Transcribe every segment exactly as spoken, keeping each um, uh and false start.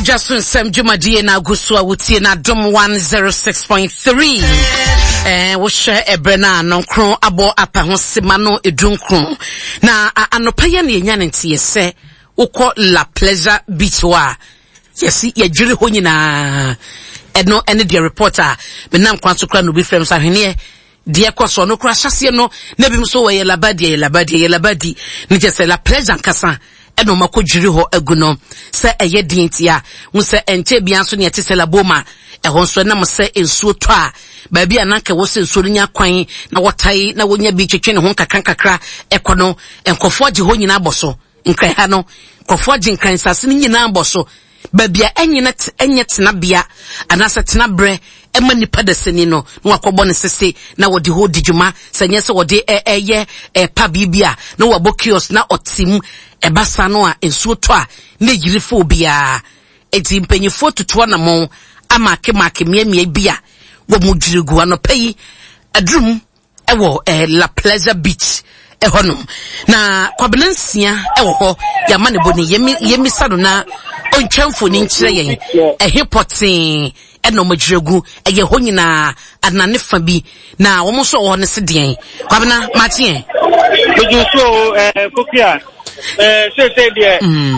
Jason Sam Jumadi na Gusua Wuti na Dom one oh six point three. Eh, wo share ebrena no kron abo apa ho semano edunkron. Na anopaye na yenya nti yese ukọ La Pleasure Beach wa. Yesi ye jiri ho nyina. Eno ene the reporter me nam kwan so kra no bi frem sa hwene de kwaso no kra hyase no na bi mso we labadi ye labadi ye labadi ni je se La Pleasure nkasa eno makodwiri ho aguno se eye dintia wo se enche bia so ne ete se laboma eho so na mo se ensuo to a ba bia nanka wo se ensuo nya kwan na wotai na wonya bi twetwe ne ho kakran kakra ekono enkofo gye ho nyina aboso nkran ha no kofo gye nkran sase ne nyina aboso ba bia enyina enye tena bia anase tena bre ema nipa da seni no na wakobɔ ne sese na wodi ho dijuma sanye se wodi eye e pa bibia na wabo kiosk na otim e basa no a ensuo to a na yirifo bia eti mpanyifo tutuo na mo amake make miamia bia wo mudwirigu anopai adrum ewo e La Pleasure Beach eho no na kwabenansia ewo ho ya ma ne boni yemi yemi sado na ontwamfo ni nkyere yen ehipotin eno madwiregu eye ho nyina adnane fa bi na wo mo so wo ne se den kwabena matien meju so eh kokia eh se se de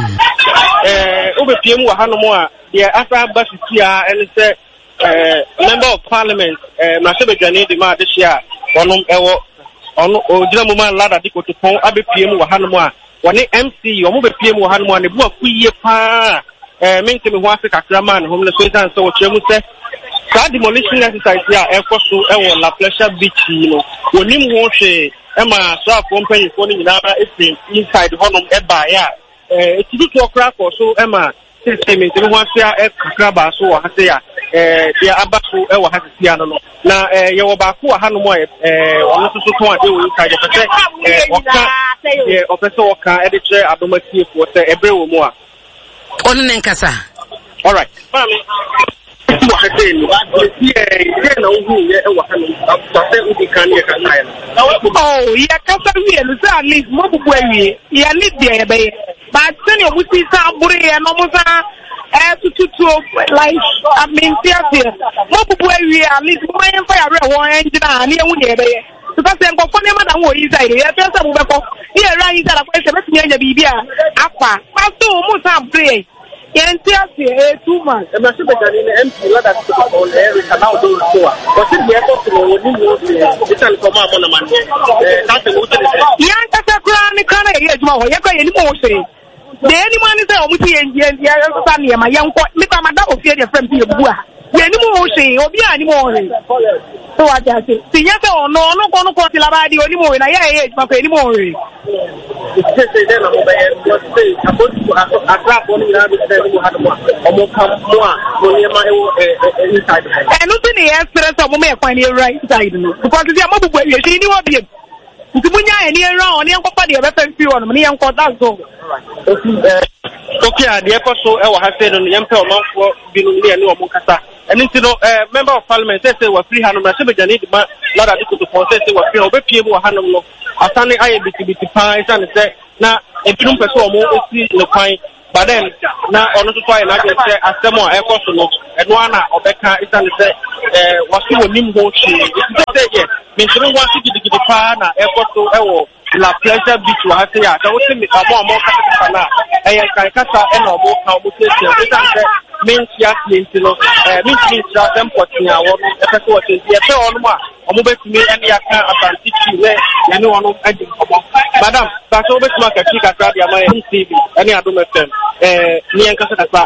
eh obepiem wa hanomo a de asa basitia ene se eh member of parliament eh Masebedwane de ma de hia onom ewo ono ojira mo man lada dikoto pon abepiem wa hanomo a woni M C omo bepiem wa hanomo a ne bu akuye pa eh minke me ho Africa kraman homeless so san so chemu se ka demolition exercise ya ekoso ewo La Pleasure Beach no wonim ho hwe ema so akompanyi fo ni nyina e inside honum e ba ya eh etidu to kra ko so ema system enti ho afia e kakra ba so wa hase ya eh dia abaso e wa hase ya no na eh ye wo ba ko ha no mo eh wono so so to ade wo inside pese eh oka ye opeso oka e de tre adomati fo se ebre wo mu a onu ne nkasa all right mami mo ha say no eh ye na wo ye e wa ha no after say udi kan ye kan na oh ya kasa wi elu say at least mo bubu awie ya need there be but send your muti sa bure ya no mo sa eh tutu like I mean there mo bubu awie at least mo yen fa ya re won engine na ehun ye be because en ko fone ma da wo inside ya fe sa mo be ko ye ra inside la ko se be tinya bibia apa pasto mo sa bure yentia se e two months e ma se be jani ne M P lada to ko le e ka na do so a o se be ko so woni mo se itan ko ma mo na man eh ka se mo se yan ka se kura ni kana ye juma ho ye ko ye ni mo se de ni mo ni se o mu ti ye ye ye sa ni ma ye nko mi pa ma da ofie de frem ti ye bu a ye ni mo se obi a ni mo re so wa ja se ti ye se ono ono ko no ko ti la ba di oni mo na ye ye juma ko ni mo re se se de na mo be ye se about akra ko ni na be se ni mo ha mo o mo kam mo a mo ni ma e inside e no ti ni e stress o mo me kwan ni right side no because ti mo bubu e se ni wo bi ntimunya e ni era oni enko pa de be fa fi won ni enko that so okay ade ekoso e wa ha se no yempe o manfo bi no ni o mo kasa eni ti no eh member of parliament say say wa free hanu Masebedwane de ma lada dikoto pon say say wa free o be pie mu wa hanu no asane aye bitibiti pa isa ne say na ebinum pese o mo esi ne kwan but then na ono to toy na je say asemo e koso no eno ana obeka isa ne say eh wasu wonim ho chi say ye me sure wa si gidigidi pa na e koso e wo La Pleasure Beach wa hase ya da wote mi amo amo kasa na e ye kan kasa e na omo ka omo tete e san say men tia client no eh men client tra dem potia wo e pese wo tete e pe onu ma omo betumi ene ya kan abanti chi we ye ne onu adi omo madam ba so betuma ka chi ka tra dia ma M T V ene Adom F M eh ni en kasa kasa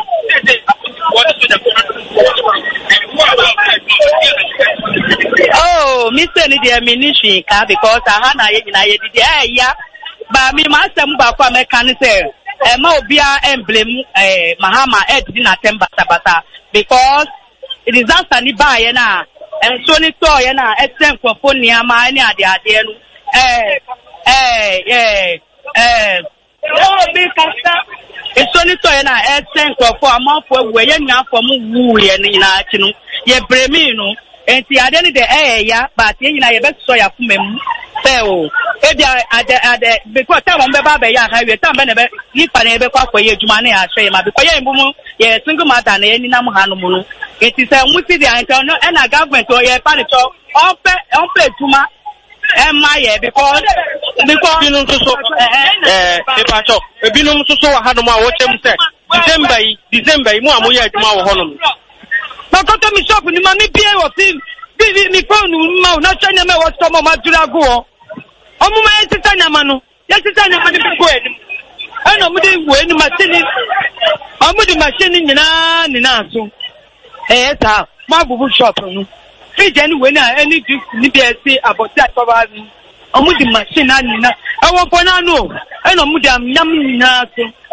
oh Mister ni dia ministry ka because aha na ye nyina ye di eh ya ba mi ma asem ba kwa me kan say eh ma obia emblem eh Mahama ed di na temba tabata because disaster ni ba ye na en so ni to ye na esen kwofo ni ama ni ade ade no eh eh eh eh o bi kasa eso ni to ye na esen kwofo amafo ewu ye nwa afo mu wu ye ni na achi no ye bremi no and the identity the air, ya, but you know, you better so ya kumem. So, if you are the because I remember Baba, ya, I will tell me about if I never call for you, money, I say, my because you are yeah, single mother, and any number Hanumun. It is a multi the internal and a government or a panic or play too much. And my because because you know, so eh, if I talk, if you know, so I had my watch him say December, December, more more year tomorrow. Honor. But got me shop in the money P A of him. Vivi mi phone, not China, what some of my Jurago. Omuma is Tanya Manu. Yes, Tanya Manu. I know when the machine, I'm with the machine in Nina. Eh, sir, my boo shop. Fijan when I any say about that about I'm with the machine. I want to know. I know Mudam Yam.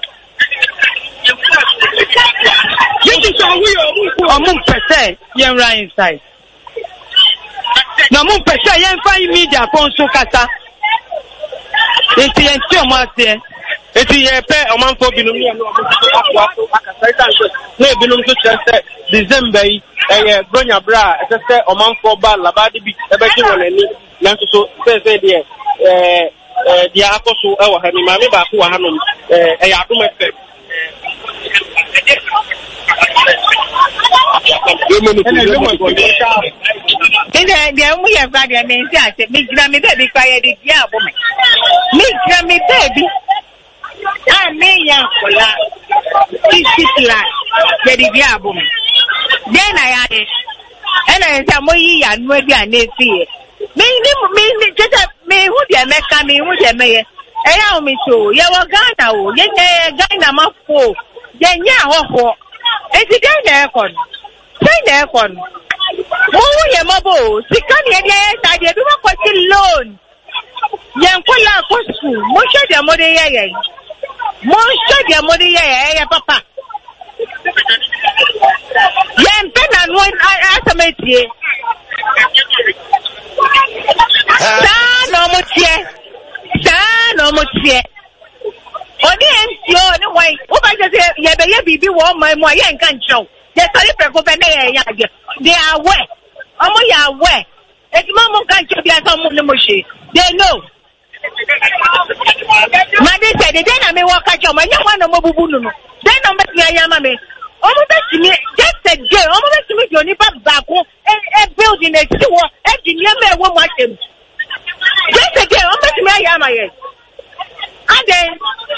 This is how we are among per se, young right inside. No more per se, young fine media, Ponso Cata. It's the entire market. It's a pair of man for Binumia. No, Binum to December, a Bronya Bra, as I said, a man for Bal, Labadi, a better one, and Nanto says, dear, the Apostle, our Hanny, Mamma, who are Hanum, a Yakuma. The only have got a name that makes me baby quiet. Yeah, woman. Make me baby. I may young for that. It's like the yeah, woman. Then I added, and I said, Moy and Moody and Nancy. Me, just me who they make me who they may. Allow me to. You are Ghana, yet Ghana must go. Then, yeah, what? It's a Ghana aircon. Say aircon. Oh, yeah, Mabo. She can't hear the I do not put it loan. Young Kola Kosu, Mosha de Modea. Mosha de Modea, Papa. Yan pen and one I estimate ye. San no much. San no much. Odi ensio ni wai wo ba je ye be ye bibi wo man mo ye nkan chew ye sori preko be na ye ya ge they are aware omo ya aware eti mo mo kan chew bi aso mo ni mo she they know ma de say de na me wo ka chew ma nya wa no mo bubu nu no de na me ya ya ma me omo be timi just a day omo be timi jo ni ba ba ko e building e ti wo e di ni me wo mo atem just a day omo be timi ya ma ye. And then,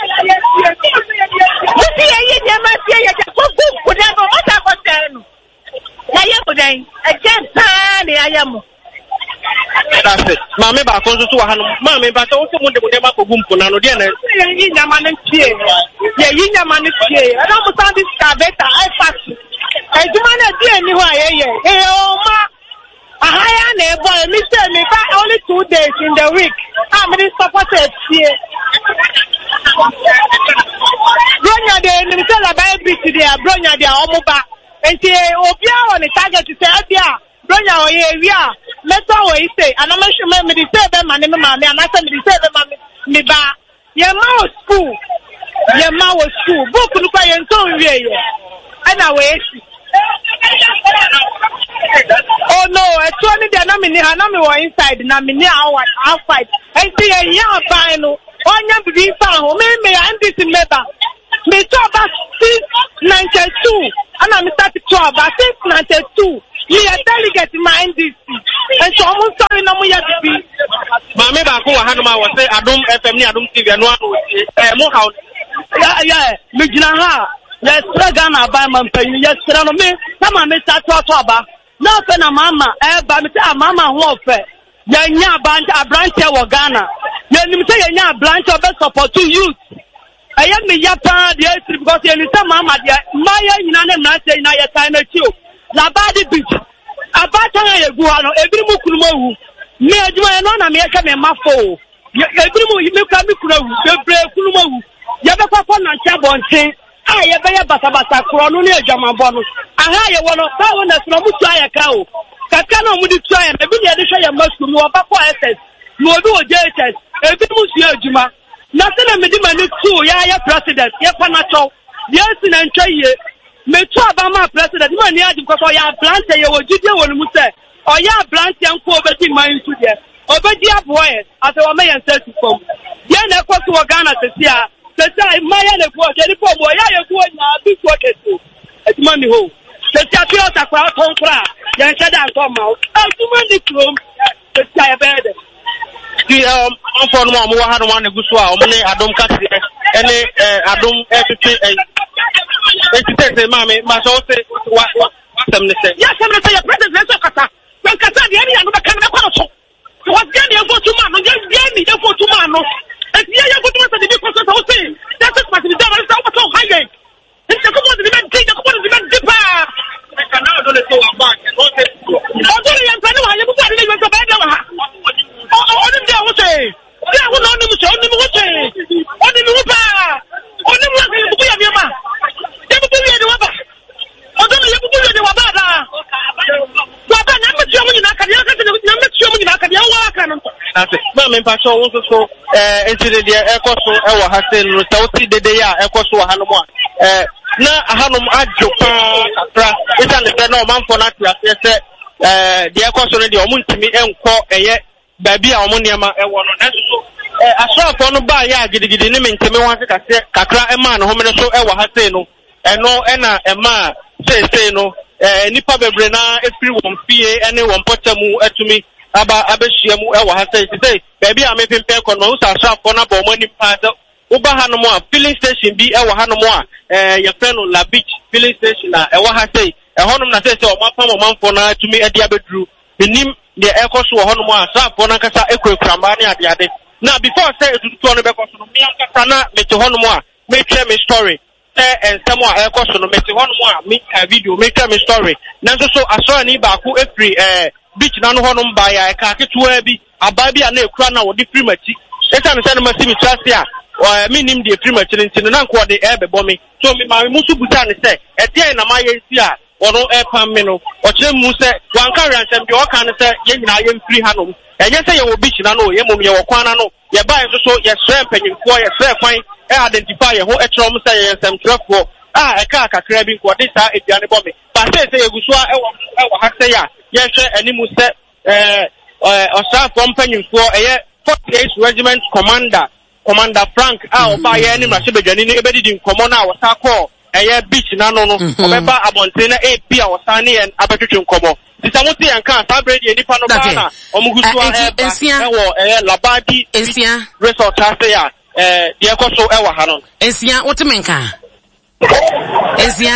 you see, I never say I just go good, whatever, what I was telling. I am I can't I am. That's it. Mamma, I go to one, Mamma, but also want to never go boom for no dinner. You know, man, yeah, you know, man, I don't understand this car better. I pass. I do not do anywhere. Hey, oh, ma. A higher neighbor, Mister Me, back only two days in the week. How many supporters here? Bronya de Mister Baby today, Bronya de Omoba. And say, Obia on the target to say, Abia, Bronya, or yeah, let's always say, and I'm not sure me the same man, mammy, and I said, me the same me ba. Your mouth school, your mouth school, book look by and so yeah, and I wait. Oh no, I told me they're not in here, not me inside, and me outside. I see a young final. On your be found, me, I'm this member. Me talk about six ninety two, and I'm starting to talk about six ninety two. Me a delegate in my N D C, and so I'm sorry, no more to be. Mamma, I go ahead of my say, I don't F M, I don't see the no more house. Yeah, yeah, Mijana. Yes, Ghana by my penny. Yes, me. Come on, Mister Totoba. No, Pena Mama, eh, but Mister Mama Warfare. Yanya Band, a branch of Ghana. You say Yanya branch of support to youth. I am me Yapa, the Estri, because you say Mama, Maya, Nana, Nasa, Naya, time at you. Labadi Beach. Abata, Guano, every Mukumo. Me, I do not know, I come a muffle. Every move you make a micro, you break Kulumo. Yabaka and Chabon. I have a basabasa chrononia Jamabono. I hire one of power that's not try a cow. Kakano would try and every addition of Moscow, no Papa S S, no do a J S, every Monsieur Juma. Nothing a medimani two, Yaya president, Yapanacho, yes, in and try ye. May two Obama president, money because I have planted your Judia when you say, Oya branch and co betting mine to there. Obedi boy, as a man says to come. Yen a cost to Ghana to see her. The time my and a boy, any poor boy, I am going now, big workers. It's money home. The Chapio Sakra, Tonka, Yan said I come out. I'll do money from the Chaya bed. The um, for no more had one good swallow, money, I don't cut it. Any, I don't have to say, and mammy, must also say, what, what, some say. Yes, I'm going to say a president, Kata. When Kata, the area of the Canada. What's getting a photo man? Just getting a photo man. And the other photo man, the difference I was saying, that's what the devil is over so high. It's the common event, the common event, dipper. I can now do it so back. Although I am telling you, I am going to go back. Oh, the devil say, there will not be shown him what say. Only Rupa, only Rupa, we have your man. Never do any other. Although you do any other. What I'm not sure when I can get it, I'm not sure when I can get it. That's it. Mammy, Pacho also so, uh, into the air course, our Hassan, Sauti de Dea, air course, Hanoma. Uh, now, Hanum Adjopa, it's an eternal man for not to say, uh, the air course already, or Muntimi, and call a yet, baby, Ammonium, and one on that. I saw upon by ya, get the name in Timiwan, Kakra, a man, whom I saw our Hassan, and no, Anna, a man, say, say no. Eh nipa bebrena efiri won fie ene won potamu atumi aba abehyiamu e wo ha say say baby a mepempe kon no so asafo na bo mani pa so uba hanom a filling station bi e wo hanom a eh ye fe no La Beach filling station na e wo ha say e honom na say say o mapam o manfo na atumi ade abedru benim de e koso wo honom a asafo na kasa ekurakuramba ne ade ade na before say etutu no be koso no mi ankasa na me te honom a me tell me story and someone else no make one more me a video make a story nanso so aso ani ba ko efri eh beach na no honom ba ya ka ketua bi aba bi a na ekura na wo di primati esa me say no masi mi trust ya o me nim di primati nti na nko de e bebo me so me ma musu buta ne say e dey na ma ye si a ono e pam me no o kire mu say wan ka ransem bi o ka ne say ye nyina ye mfiri hanom enye say ye wo beach na no ye mom ye wo kwana no ye ba so so ye sre panyimfo ye sre kwan e identify who e trom say ye nsem trefo ah e ka kakra bi ko de sa eduane bo me ba say say eguso e wo e wo ha say ya ye hwe animu say eh osa companyimfo e ye forty-eighth regiment commander commander Frank ah oba ye ni mrahye bedwani ni ebedi nkomo na wo sa call e ye beach na no no obeba abonte na A P a wo sa ne en abetwetwe nkomo Tisamuti yanka sabredi enipa no bana omugusu a e wo e Labadi Esia resort ase ya eh de ekoso e wa ha no Esia wotemenka Esia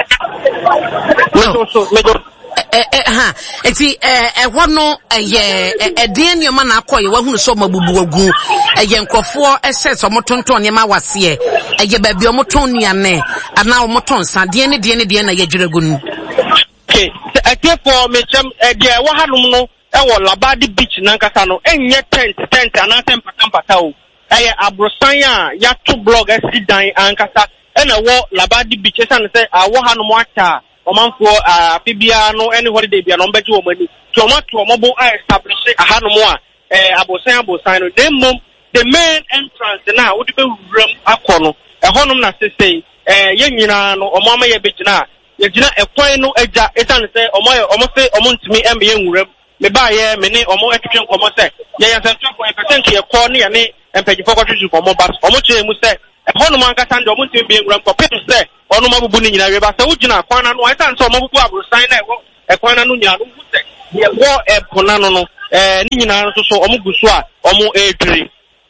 no so medo eh eh ha eti eh eh no eh eh den nioma na akoye wa hunu so mabubu agu eh nkofo ese so motonton niema wase eh ba bi omoton niane ana omoton sa den ne den ne den na yedwiragun okay ake for me chem eh de wa hanum no e wo Labadi beach na nkasa no enye tent tent ana tempa tempata o eh abrosan a ya to blog asidan ankasa e na wo Labadi beach esa ne say awo hanum ata omanfo afibia no any holiday bia no mbeji wo mani to omato omobo a establish ahanom a eh abosan abosan no dem mom the main entrance na wo de be wuram akono ehonum na sesei eh ye nyina no omama ye begina ye gina ekwan no agya esan se omoye omose omontimi embe ye wuram me ba ye me ne omo etwetwe nkomo se ye ye nsentwe ko percent ye ko ne ye ne empagifo ko twetwe nkomo ba omo kye mu se ehonum ankasa ndo omontimi be wuram ko pem se onu mabubu ni nyina reba se wugina kwana no esan se omabubu abrosan na ewo ekwana no nyina no wuse ye wo epona no no eh ni nyina so so omugusu a omo edri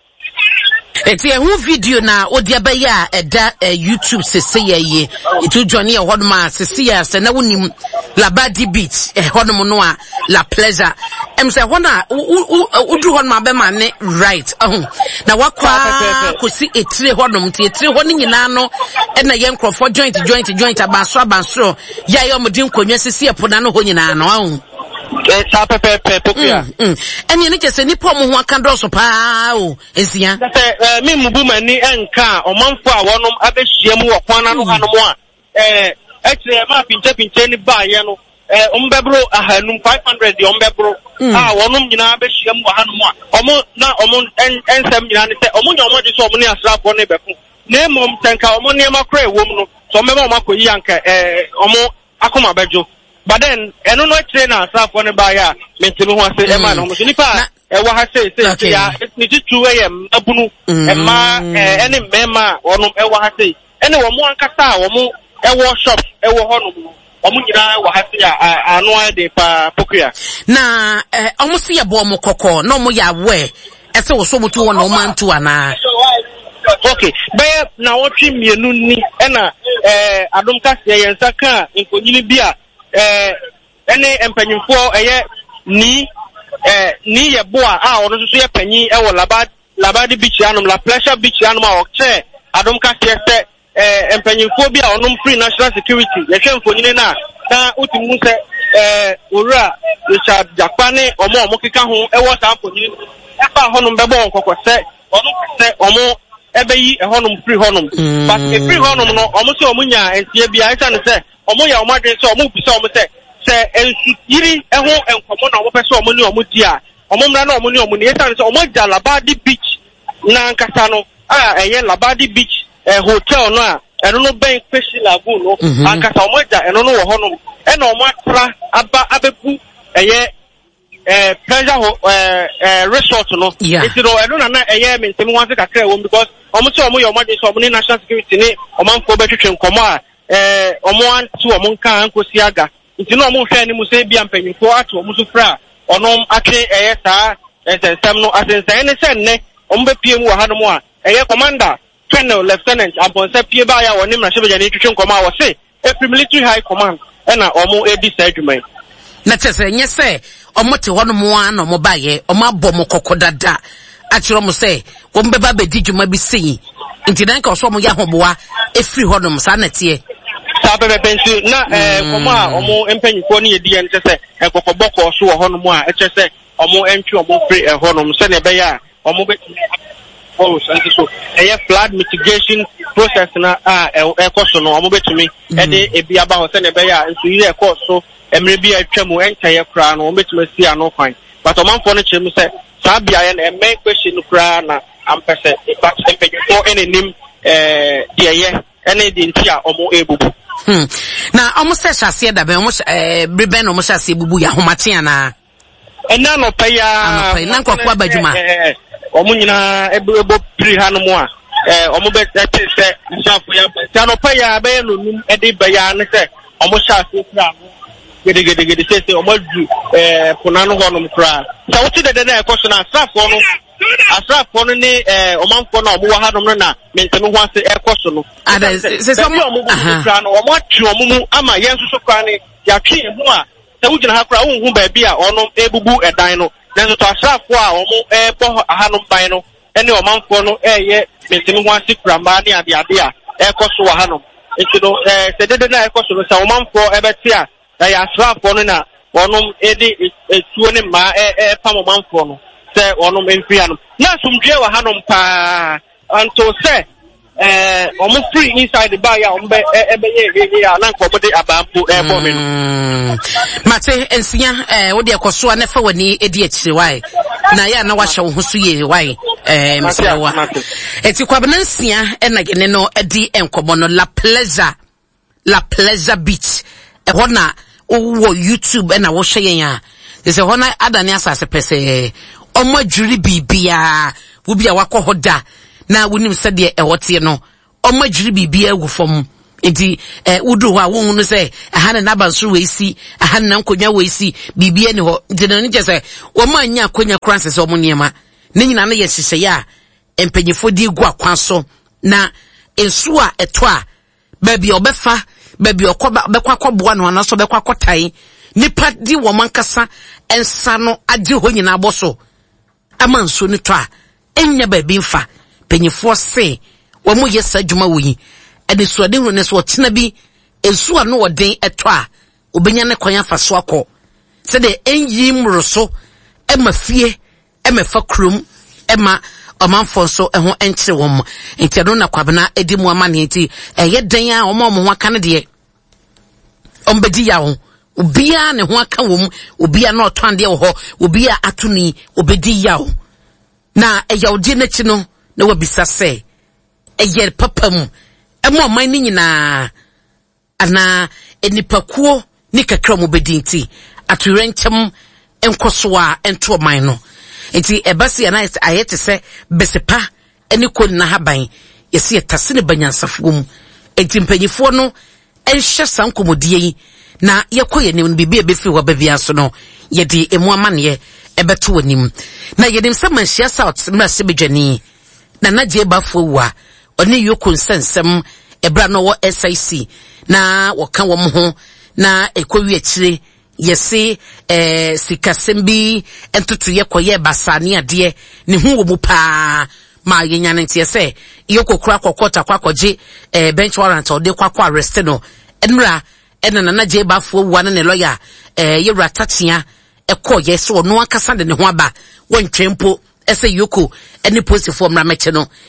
eti ehu video na odi abaye a eda YouTube sese ye itu join ye hodom a sese ya se na wonim Labadi beach eh hodom no a La Pleasure em se hona udu hodom abema ne right ahun na wakwa kosi etire hodom ti etire ho ni nyina no e na ye nkrofo joint joint joint abanso abanso ya ye omodi nkonwa sese epoda no ho nyina no ahun eh sa pepe pepe popia eni ni kese ni po mo ho aka do so pa o esia eh mi mubu mani enka omanfo a wonom abehia mu wokwana no hanom a eh etre ma pinche pinche ni ba ye no eh ombebro ahanum five hundred de ombebro ah wonom nyina abehia mu hanom a omo na omo ensem nyina ne se omo nya omo de so omo ni asrafo ne befu na mom tenka omo ne makra ewom no so ombeba omo akoyi anka eh omo akoma bejo but then eno no train asaf one buy ya mentimi ho ase e ma no mo so nipa e wa ha say say ya ni tutu e yam abunu e ma ene mema onum e wa ha say ene wo mo ankasa wo mo e wo shop e wo honum omu nyina wa ha say anu ade pa Pokuya na eh omu se ye bo mo kokko na omu ya we ese wo so mutu won no mantu ana okay be na wo twi mienu ni e na eh adom ka se ye nsaka nkonyini bia eh ene empanyimfo eye ni eh ni ye boa a ono so ye panyi e wo labad labadi beach anum la pleasure beach anum a o che adom ka se se eh empanyimfo bia onum free national security ye hwe mfonyini na na utimu se eh owura Richard Jakpane omo omo keka ho e wo sa mfonyini e pa honum bebo nkokọ se onu se omo ebe yi e honum free honum but e free honum no omo se omo nya entie bia e san se omo ya omo de se omo pisa omo se se ensu yiri e ho enkomo na omo pese omo ni omo di a omo mra na omo ni omo ni e san se omo ja Labadi beach na nkasa no a eye Labadi beach eh, hotel no a eno no ben Peshi Lagoon no ankasa omo ja eno no wo honum e na omo atra aba abebu eye eh pleasure ho eh eh resort no it no eno na na eye mentemi wan se kakra wo because omo se omo yo omo de so omo ni national security ni omo anfo be twetwe nkomo a eh omo antu omo nka ankosi aga nti no omo hwe ni mu se bia mpanyimfo ato omo so fra onom atwe eye saa ensensem no asensan ne se ne omo be pie mu wa hanom a eye commander colonel lieutenant abonse pie ba ya woni mra shebe jani twetwe nkomo a wo se every military high command ena omo edi sa adwuma na tese nye se omo te hono mo an no mo baye omo abom kokodada a kiro mo se wo mbeba be didwuma bi sei nti dan ka so mo ya hoboa e free hono mo sa na tie sa be be pensi na eh komo a omo empanyifo ne yedi en tese e kokoboko so wo hono mo a e tese omo entwi omo free e hono mo se ne be ya omo be oh santi so e flood mitigation process na a e koso no omo betumi e de e bia ba ho se ne be ya nso yire e koso emre bia atwamu enchaye kra no betumi si ano kwan but omanfo no chemu se sa bia ye na eme question kra na ampese but empanyifo enenim eh de ye ene de ntia omo ebubu hmm na omo se hyase da be omo eh breben omo hyase ebubu ya homate ana ena no pa ya ano pa na nkofo abadwuma omo nyina ebo pri hanom a eh omo be te se nshafo ya pa no pa ya be no num e de ba ya ne se omo hyase kra gede gede gede se se omo du eh ponano honom kra sa wuti de na ekoso na asrafo no asrafo no ni eh omanfo na omo wa hanom no na mentemi ho ase ekoso no ada se se omo kra no omo atwe omo mu ama yenso so kra ni ya twe mu a se wugina ha kra wo hu ba bia ono ebubu edan no nanso to asrafo a omo eh po hanom ban no ene omanfo no eh ye mentemi ho ase kra ma ni ade ade a ekoso wa hanom enti no eh se de na ekoso no sa omanfo ebeti a na ya asrafo no na onum edi etuo ne ma e pam omanfo no se onum enfia no na sumdwe wa hanom pa anto se eh omo free inside the bar ya ombe ebe ye ya na nko bode abampo e bo me no mate ensia eh wo de ekoso a nefa wani edi akire wai na ya na wa hye wo so ye wai eh msewa eti kwabena nsia e na gene no edi enkomo no La Pleasure La Pleasure Beach e hona wo YouTube na wo hye yen a se hona adane asase pese omo adwuri bibia wo bia wakohoda na wonim se de e wote no omo adwuri bibia agu fom enti eh udu ho a wo hunu se aha na nabanso we si aha na nkonya we si bibia ni ho enti no nje se wo ma anya akonya kranse se omo niema ne nyina na ye hyehyɛ ya empanyefo di gu akwan so na ensu a eto a baby obefa baby okoba bekwa koboa no anaso bekwa kotai nipa di wo mankasa ensa no age ho nyina aboso amanso ni to a enya baby mfa penyefo se wo mo yesa adwuma wo yi ade suade hu ne so tena bi ensu a no woden eto a obenya ne kwan afa so akọ se de enyi mroso ema fie ema fa krum ema omanfo so eho enkyere wom entiado na kwabena edi mu amane enti eye den a omo omo aka ne de ombedi ya ho obia ne ho aka wom obia na otan de wo ho obia atuni obedi ya ho na eya odi na chi no na wabisa se eye papam emo man ni nyina ana enipakuo ni kakra mo bedinti aturenchem enkoso a ento man no enti ebasi na ayete se besepa eni ko na haban yesi etase ne banyansafo mu enti mpanyifo no enhye sankomodie yi na yekoye ne bibi ebefi wa bavia so no yedi emu amane ebeto anim na yedim se manhia south mrase bedwani na na je bafo wa oni yoko nsensem ebra no wo S I C na woka wo ho na ekowi akire yesi eh sikasembi entutu yekoye basane ade ne hu wo mu pa ma yenya ntie se yoko kura kokota kwakoje eh bench warrant ode kwakwa arrest no enra ena na je bafo wa na ne lawyer eh yewra tatia eko yeso no akasa de ne ho aba wontwempo ese yoko eni post form na meche no